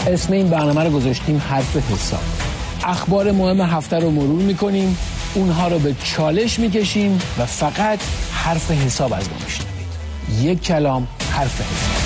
اسم این برنامه رو گذاشتیم حرف حساب. اخبار مهم هفته رو مرور میکنیم، اونها رو به چالش میکشیم و فقط حرف حساب از ما میشنوید. یک کلام حرف حساب.